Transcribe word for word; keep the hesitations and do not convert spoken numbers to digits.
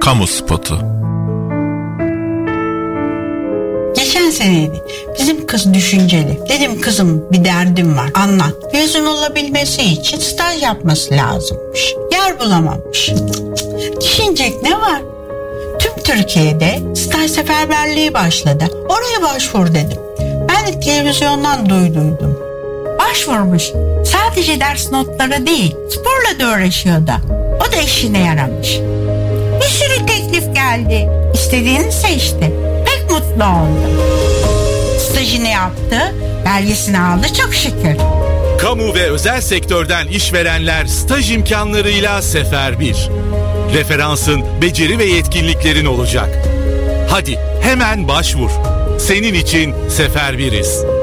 Kamu spotu. Geçen seneydi. Bizim kız düşünceli. Dedim kızım bir derdim var, anlat. Mezun olabilmesi için staj yapması lazımmış. Yer bulamamış. Düşünecek ne var? Tüm Türkiye'de staj seferberliği başladı. Oraya başvur dedim. Ben de televizyondan duyduydum. Başvurmuş. Sadece ders notları değil, sporla da uğraşıyor da. O da işine yaramış. Bir sürü teklif geldi. İstediğini seçti. Pek mutlu oldu. Stajını yaptı, belgesini aldı çok şükür. Kamu ve özel sektörden işverenler staj imkanlarıyla seferber. Referansın beceri ve yetkinliklerin olacak. Hadi hemen başvur. Senin için seferbiriz.